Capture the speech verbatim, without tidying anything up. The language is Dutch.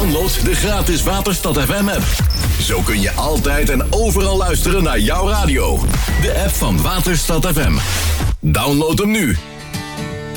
Download de gratis Waterstad F M app. Zo kun je altijd en overal luisteren naar jouw radio. De app van Waterstad F M. Download hem nu